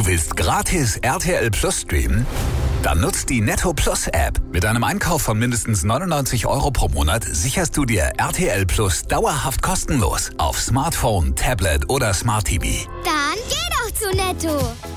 willst gratis RTL Plus streamen? Dann nutzt die Netto Plus App. Mit einem Einkauf von mindestens 99 € pro Monat sicherst du dir RTL Plus dauerhaft kostenlos auf Smartphone, Tablet oder Smart TV. Dann geh doch zu Netto.